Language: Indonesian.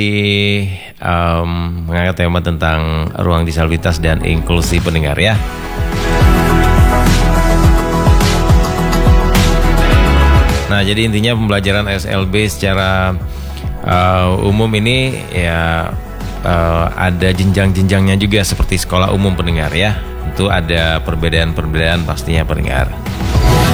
mengangkat tema tentang ruang disabilitas dan inklusi pendengar ya. Nah, jadi intinya pembelajaran SLB secara umum ini ya ada jenjang-jenjangnya juga seperti sekolah umum pendengar ya. Tentu ada perbedaan-perbedaan pastinya pendengar.